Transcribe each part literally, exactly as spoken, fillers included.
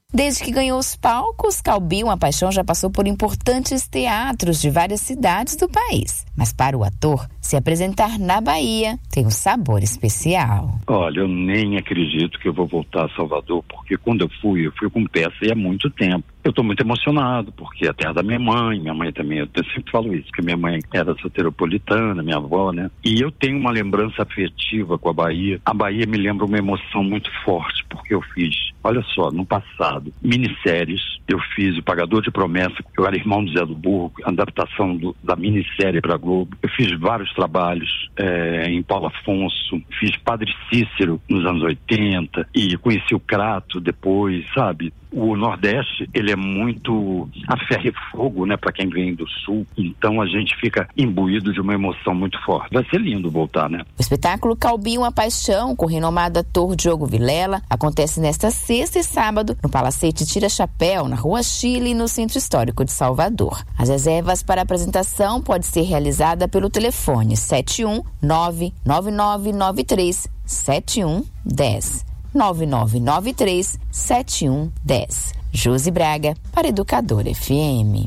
Desde que ganhou os palcos, Calbi Uma Paixão já passou por importantes teatros de várias cidades do país. Mas para o ator, se apresentar na Bahia tem um sabor especial. Olha, eu nem acredito que eu vou voltar a Salvador, porque quando eu fui, eu fui com peça e há muito tempo. Eu estou muito emocionado, porque é a terra da minha mãe, minha mãe também, eu sempre falo isso, que minha mãe era soteropolitana, minha avó, né? E eu tenho uma lembrança afetiva com a Bahia. A Bahia me lembra uma emoção muito forte, porque eu fiz, olha só, no passado, minisséries, eu fiz O Pagador de Promessa, eu era irmão do Zé do Burgo, a adaptação do, da minissérie para a Globo. Eu fiz vários trabalhos é, em Paulo Afonso, fiz Padre Cícero nos anos oitenta e conheci o Crato depois, sabe? O Nordeste, ele é muito a ferro e fogo, né, para quem vem do Sul. Então a gente fica imbuído de uma emoção muito forte. Vai ser lindo voltar, né? O espetáculo Calbi Uma Paixão, com o renomado ator Diogo Vilela, acontece nesta sexta e sábado no Palacete Tira Chapéu, na Rua Chile, no Centro Histórico de Salvador. As reservas para a apresentação pode ser realizada pelo telefone sete um nove nove nove nove três sete um um zero. nove nove nove três sete um um zero. Josi Braga, para Educador F M.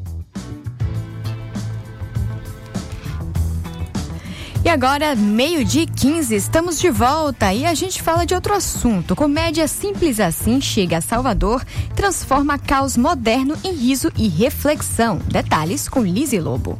E agora, meio-dia e quinze, estamos de volta e a gente fala de outro assunto. Comédia Simples Assim chega a Salvador, transforma caos moderno em riso e reflexão. Detalhes com Lise Lobo.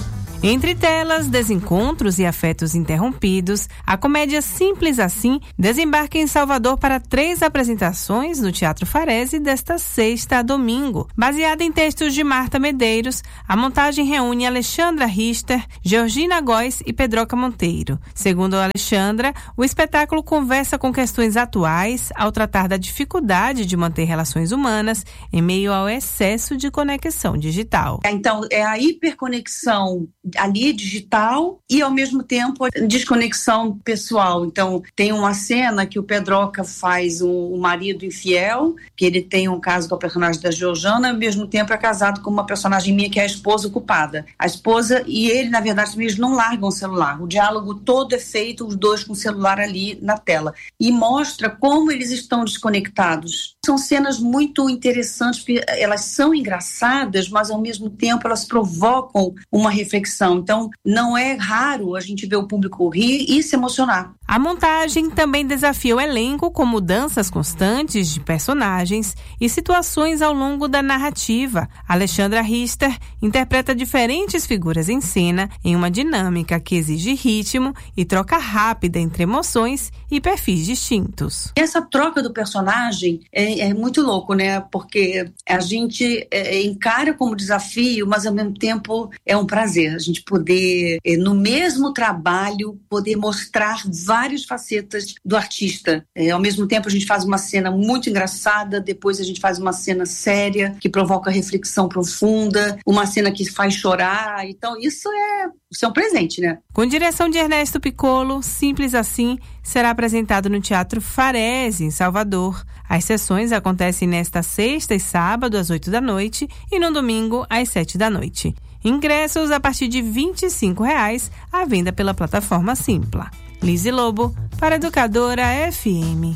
Entre telas, desencontros e afetos interrompidos, a comédia Simples Assim desembarca em Salvador para três apresentações no Teatro Farese desta sexta a domingo. Baseada em textos de Marta Medeiros, a montagem reúne Alexandra Richter, Georgina Góes e Pedroca Monteiro. Segundo Alexandra, o espetáculo conversa com questões atuais ao tratar da dificuldade de manter relações humanas em meio ao excesso de conexão digital. Então, é a hiperconexão ali digital e ao mesmo tempo a desconexão pessoal. Então tem uma cena que o Pedroca faz um, um marido infiel, que ele tem um caso com a personagem da Georgiana, ao mesmo tempo é casado com uma personagem minha que é a esposa ocupada. A esposa e ele, na verdade, eles não largam o celular. O diálogo todo é feito, os dois com o celular ali na tela. E mostra como eles estão desconectados. São cenas muito interessantes, porque elas são engraçadas, mas ao mesmo tempo elas provocam uma reflexão. Então, não é raro a gente ver o público rir e se emocionar. A montagem também desafia o elenco com mudanças constantes de personagens e situações ao longo da narrativa. Alexandra Richter interpreta diferentes figuras em cena em uma dinâmica que exige ritmo e troca rápida entre emoções e perfis distintos. Essa troca do personagem é, é muito louco, né? Porque a gente é, encara como desafio, mas ao mesmo tempo é um prazer. A gente poder, é, no mesmo trabalho, poder mostrar várias facetas do artista. É, ao mesmo tempo a gente faz uma cena muito engraçada, depois a gente faz uma cena séria, que provoca reflexão profunda, uma cena que faz chorar. Então isso é, isso é um presente, né? Com direção de Ernesto Piccolo, Simples Assim será apresentado no Teatro Farese, em Salvador. As sessões acontecem nesta sexta e sábado, às oito da noite, e no domingo, às sete da noite. Ingressos a partir de vinte e cinco reais à venda pela plataforma Simpla. Lise Lobo, para Educadora F M.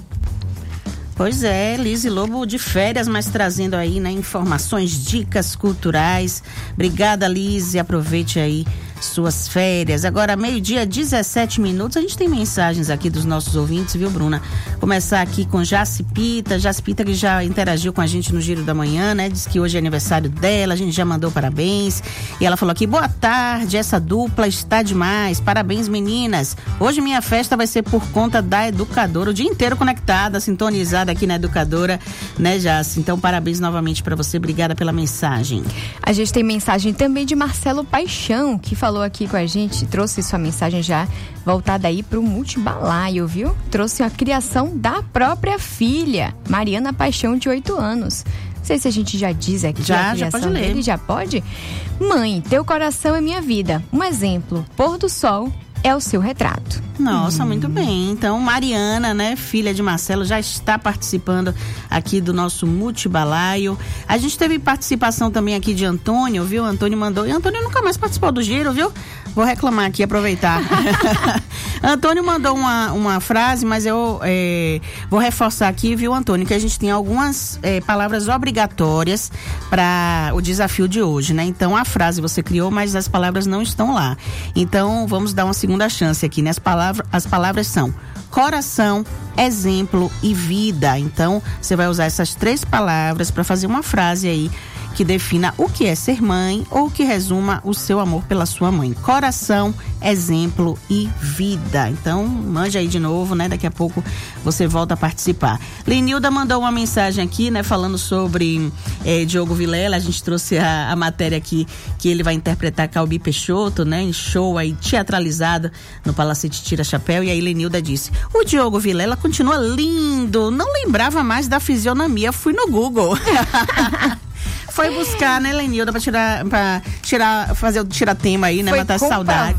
Pois é, Lise Lobo de férias, mas trazendo aí, né, informações, dicas culturais. Obrigada, Lise, aproveite aí suas férias. Agora, meio-dia, dezessete minutos, a gente tem mensagens aqui dos nossos ouvintes, viu, Bruna? Começar aqui com Jacipita, Jacipita que já interagiu com a gente no Giro da Manhã, né? Diz que hoje é aniversário dela, a gente já mandou parabéns. E ela falou aqui, boa tarde, essa dupla está demais, parabéns meninas. Hoje minha festa vai ser por conta da Educadora, o dia inteiro conectada, sintonizada aqui na Educadora, né, Jaci? Então, parabéns novamente para você, obrigada pela mensagem. A gente tem mensagem também de Marcelo Paixão, que falou aqui com a gente, trouxe sua mensagem já voltada aí pro Multibalaio, viu? Trouxe a criação da própria filha, Mariana Paixão, de oito anos. Não sei se a gente já diz aqui já, a criação já pode ler. dele, já pode? Mãe, teu coração é minha vida. Um exemplo, pôr do sol é o seu retrato. Nossa, hum. muito bem. Então, Mariana, né, filha de Marcelo, já está participando aqui do nosso Multibalaio. A gente teve participação também aqui de Antônio, viu? Antônio mandou. E Antônio nunca mais participou do Giro, viu? Vou reclamar aqui, aproveitar. Antônio mandou uma, uma frase, mas eu é, vou reforçar aqui, viu, Antônio, que a gente tem algumas é, palavras obrigatórias para o desafio de hoje, né? Então, a frase você criou, mas as palavras não estão lá. Então, vamos dar uma segunda chance aqui, né? As palavras, as palavras são coração, exemplo e vida. Então, você vai usar essas três palavras para fazer uma frase aí que defina o que é ser mãe ou que resuma o seu amor pela sua mãe. Coração, exemplo e vida. Então, mande aí de novo, né? Daqui a pouco você volta a participar. Lenilda mandou uma mensagem aqui, né? Falando sobre eh, Diogo Vilela. A gente trouxe a, a matéria aqui que ele vai interpretar Calbi Peixoto, né? Em show aí teatralizado no Palacete Tira Chapéu. E aí Lenilda disse, o Diogo Vilela continua lindo. Não lembrava mais da fisionomia. Fui no Google. Foi buscar, né, Lenilda, pra tirar, pra tirar, fazer o tiratema aí, né, Foi matar comprovar. saudades.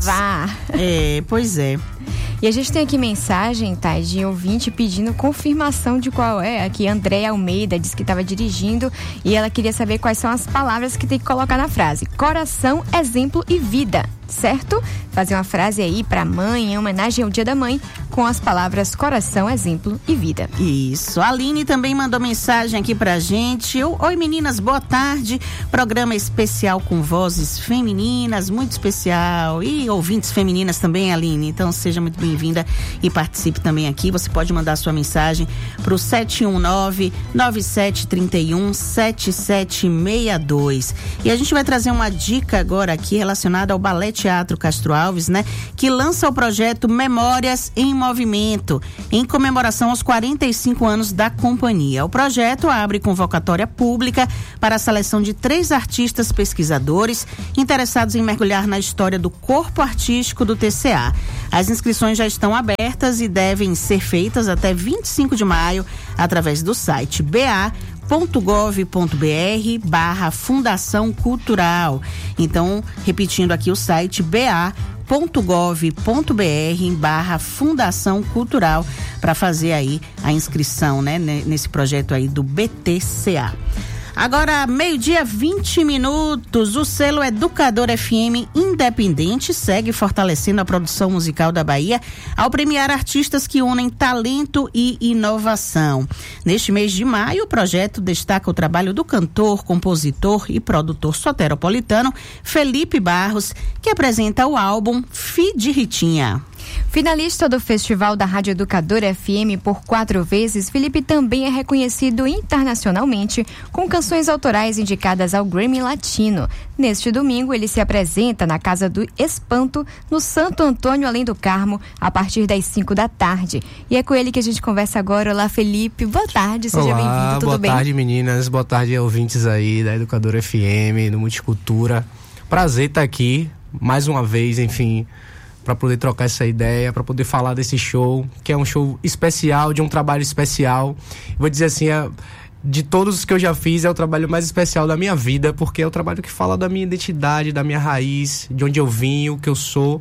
É, pois é. E a gente tem aqui mensagem, tá, de ouvinte pedindo confirmação de qual é. Aqui, Andréia Almeida disse que estava dirigindo e ela queria saber quais são as palavras que tem que colocar na frase. Coração, exemplo e vida, certo? Fazer uma frase aí pra mãe, em homenagem ao Dia da Mãe, com as palavras coração, exemplo e vida. Isso. A Aline também mandou mensagem aqui pra gente. Oi, meninas, boa tarde. Programa especial com vozes femininas, muito especial. E ouvintes femininas também, Aline. Então, seja muito bem-vinda e participe também aqui. Você pode mandar sua mensagem pro sete um nove, nove sete três um, sete sete seis dois. E a gente vai trazer uma dica agora aqui relacionada ao Balé Teatro Castro Alves, né? Que lança o projeto Memórias em Movimento, em comemoração aos quarenta e cinco anos da companhia. O projeto abre convocatória pública para a seleção de três artistas pesquisadores interessados em mergulhar na história do corpo artístico do T C A. As inscrições já estão abertas e devem ser feitas até vinte e cinco de maio através do site ba ponto gov ponto br barra Fundação Cultural. Então, repetindo aqui o site ba ponto gov ponto br barra Fundação Cultural para fazer aí a inscrição, né, nesse projeto aí do B T C A. Agora, meio-dia, vinte minutos, o selo Educador F M Independente segue fortalecendo a produção musical da Bahia ao premiar artistas que unem talento e inovação. Neste mês de maio, o projeto destaca o trabalho do cantor, compositor e produtor soteropolitano Felipe Barros, que apresenta o álbum Fi de Ritinha. Finalista do Festival da Rádio Educador F M por quatro vezes, Felipe também é reconhecido internacionalmente com canções autorais indicadas ao Grammy Latino. Neste domingo, ele se apresenta na Casa do Espanto, no Santo Antônio Além do Carmo, a partir das cinco da tarde. E é com ele que a gente conversa agora. Olá, Felipe. Boa tarde, seja bem-vindo. Tudo boa bem? Boa tarde, meninas. Boa tarde, ouvintes aí da Educador F M, do Multicultura. Prazer estar aqui, mais uma vez, enfim, para poder trocar essa ideia, para poder falar desse show, que é um show especial, de um trabalho especial. Vou dizer assim, é, de todos os que eu já fiz, é o trabalho mais especial da minha vida, porque é o trabalho que fala da minha identidade, da minha raiz, de onde eu vim, o que eu sou,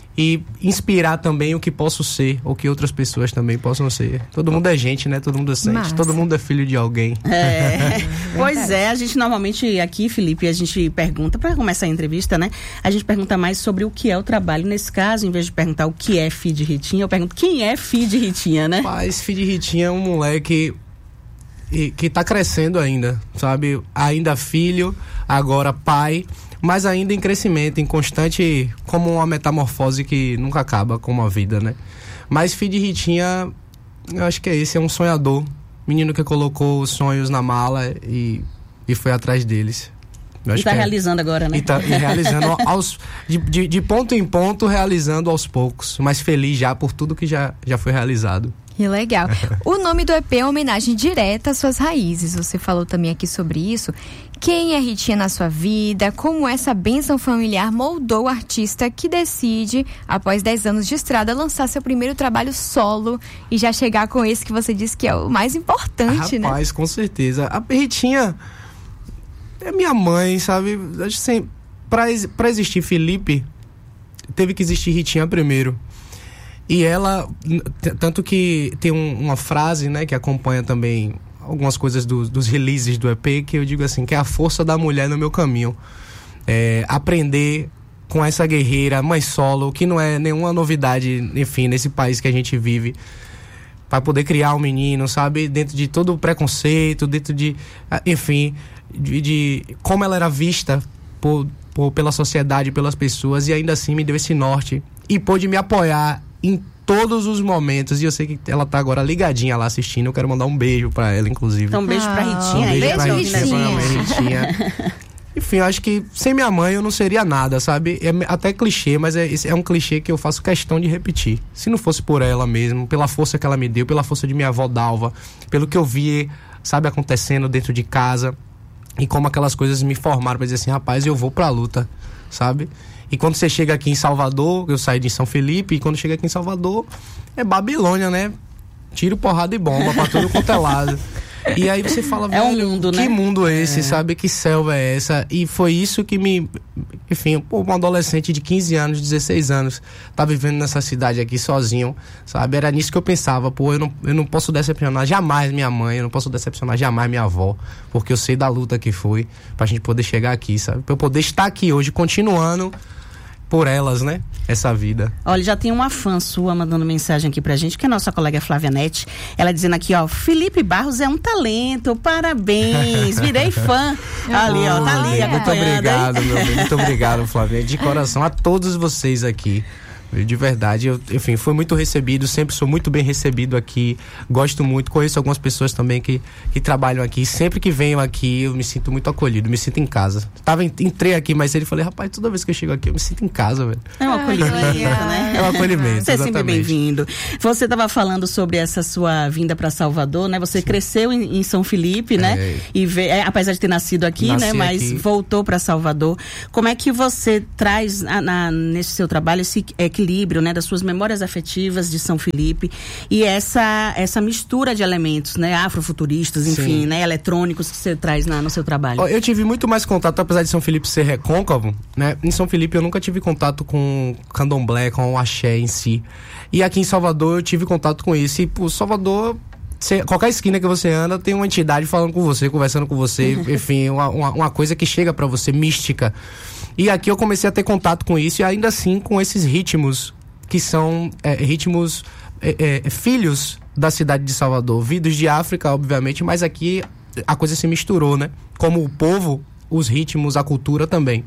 e inspirar também o que posso ser, ou que outras pessoas também possam ser. Todo mundo é gente, né? Todo mundo é sente, Massa. Todo mundo é filho de alguém. É, pois é, a gente normalmente aqui, Felipe, a gente pergunta, para começar a entrevista, né? A gente pergunta mais sobre o que é o trabalho. Nesse caso, em vez de perguntar o que é Fi de Ritinha, eu pergunto quem é Fi de Ritinha, né? Mas Fi de Ritinha é um moleque que tá crescendo ainda, sabe? Ainda filho, agora pai, mas ainda em crescimento, em constante, como uma metamorfose que nunca acaba, como a vida, né? Mas Fi de Ritinha, eu acho que é esse, é um sonhador, menino que colocou os sonhos na mala e, e foi atrás deles. Eu acho e tá que realizando é, agora, né? E tá e realizando aos, de, de, de ponto em ponto, realizando aos poucos, mas feliz já por tudo que já, já foi realizado. Que legal. O nome do E P é uma homenagem direta às suas raízes. Você falou também aqui sobre isso. Quem é Ritinha na sua vida? Como essa bênção familiar moldou o artista que decide, após dez anos de estrada, lançar seu primeiro trabalho solo e já chegar com esse que você disse que é o mais importante, Rapaz, né? Rapaz, com certeza. A Ritinha é minha mãe, sabe? Pra, pra existir Felipe, teve que existir Ritinha primeiro. E ela, t- tanto que tem um, uma frase, né, que acompanha também algumas coisas do, dos releases do E P, que eu digo assim, que é a força da mulher no meu caminho. É, aprender com essa guerreira, mãe solo, que não é nenhuma novidade, enfim, nesse país que a gente vive, para poder criar um menino, sabe, dentro de todo o preconceito, dentro de, enfim, de, de como ela era vista por, por, pela sociedade, pelas pessoas, e ainda assim me deu esse norte e pôde me apoiar em todos os momentos. E eu sei que ela tá agora ligadinha lá assistindo. Eu quero mandar um beijo pra ela, inclusive. Então um beijo pra Ritinha. Um beijo, beijo pra Ritinha, Ritinha. pra mãe, Ritinha. Enfim, eu acho que sem minha mãe eu não seria nada, sabe? É até clichê, mas é, é um clichê que eu faço questão de repetir. Se não fosse por ela mesmo, pela força que ela me deu, pela força de minha avó Dalva, pelo que eu vi, sabe, acontecendo dentro de casa, e como aquelas coisas me formaram pra dizer assim, rapaz, eu vou pra luta, sabe? E quando você chega aqui em Salvador, eu saí de São Felipe, e quando chega aqui em Salvador, é Babilônia, né? Tiro, porrada e bomba pra tudo quanto é lado. E aí você fala, é velho, um mundo, que né? mundo é esse, é. sabe? Que selva é essa? E foi isso que me... Enfim, pô, um adolescente de quinze anos, dezesseis anos, tá vivendo nessa cidade aqui sozinho, sabe? Era nisso que eu pensava, pô, eu não, eu não posso decepcionar jamais minha mãe, eu não posso decepcionar jamais minha avó, porque eu sei da luta que foi pra gente poder chegar aqui, sabe? Pra eu poder estar aqui hoje, continuando por elas, né? Essa vida. Olha, já tem uma fã sua mandando mensagem aqui pra gente, que é a nossa colega Flávia Nete. Ela dizendo aqui, ó, Felipe Barros é um talento, parabéns, virei fã. Ali, ó, tá ali, muito obrigado, meu bem, muito obrigado, Flávia. De coração, a todos vocês aqui. De verdade, eu, enfim, fui muito recebido, sempre sou muito bem recebido aqui, gosto muito, conheço algumas pessoas também que, que trabalham aqui, sempre que venho aqui eu me sinto muito acolhido, me sinto em casa. Tava, entrei aqui mais cedo e falei, rapaz, toda vez que eu chego aqui eu me sinto em casa, velho. É um acolhimento, né? É um acolhimento, Você é sempre exatamente. bem-vindo. Você estava falando sobre essa sua vinda para Salvador, né? Você Sim. cresceu em, em São Felipe, né? É. E veio, é, apesar de ter nascido aqui, Nasci né? Mas aqui. voltou para Salvador. Como é que você traz na, na, nesse seu trabalho esse equilíbrio, né, das suas memórias afetivas de São Felipe e essa, essa mistura de elementos, né, afrofuturistas, enfim, Sim. né, eletrônicos que você traz na, no seu trabalho? Eu tive muito mais contato, apesar de São Felipe ser recôncavo, né, em São Felipe eu nunca tive contato com candomblé, com o axé em si. E aqui em Salvador eu tive contato com isso. E, pô, Salvador... Você, qualquer esquina que você anda tem uma entidade falando com você, conversando com você, enfim, uma, uma, uma coisa que chega pra você, mística. E aqui eu comecei a ter contato com isso e ainda assim com esses ritmos que são é, ritmos é, é, filhos da cidade de Salvador, vindos de África, obviamente, mas aqui a coisa se misturou, né? Como o povo, os ritmos, a cultura também.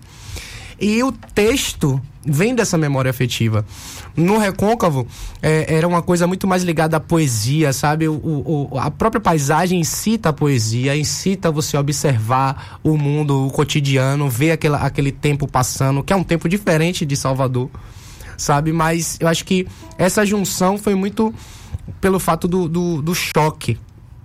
E o texto vem dessa memória afetiva. No Recôncavo, é, era uma coisa muito mais ligada à poesia, sabe? O, o, a própria paisagem incita a poesia, incita você a observar o mundo, o cotidiano, ver aquela, aquele tempo passando, que é um tempo diferente de Salvador, sabe? Mas eu acho que essa junção foi muito pelo fato do, do, do choque.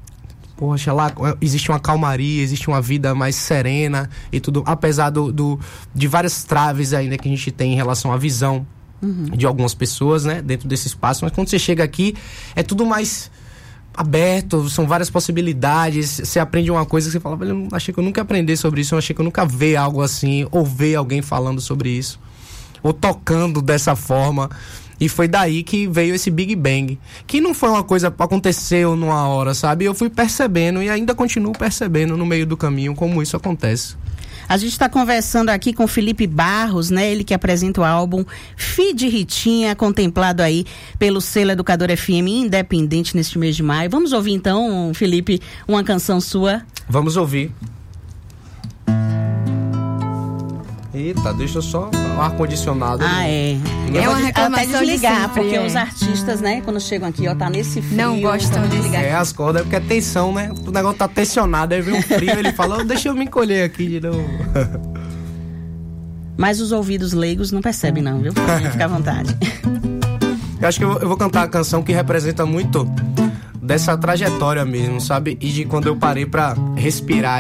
Poxa, lá existe uma calmaria, existe uma vida mais serena e tudo, apesar do, do, de várias traves ainda que a gente tem em relação à visão uhum. de algumas pessoas, né, dentro desse espaço, mas quando você chega aqui, é tudo mais aberto, são várias possibilidades, você aprende uma coisa que você fala, eu achei que eu nunca ia aprender sobre isso, eu achei que eu nunca vi algo assim, ou ver alguém falando sobre isso, ou tocando dessa forma. E foi daí que veio esse Big Bang, que não foi uma coisa que aconteceu numa hora, sabe? Eu fui percebendo e ainda continuo percebendo no meio do caminho como isso acontece. A gente está conversando aqui com Felipe Barros, né? Ele que apresenta o álbum Fi de Ritinha, contemplado aí pelo selo Educador F M Independente neste mês de maio. Vamos ouvir então, Felipe, uma canção sua? Vamos ouvir. Eita, deixa eu só o ar-condicionado. Ah, é. É uma reclamação até desligar, de sempre, porque é. os artistas, né, quando chegam aqui, ó, tá nesse frio. Não gostam de ligar. É, as cordas, porque é tensão, né? O negócio tá tensionado, aí vem um frio, ele fala, oh, deixa eu me encolher aqui de novo. Mas os ouvidos leigos não percebem não, viu? Fica à vontade. Eu acho que eu, eu vou cantar a canção que representa muito dessa trajetória mesmo, sabe? E de quando eu parei pra respirar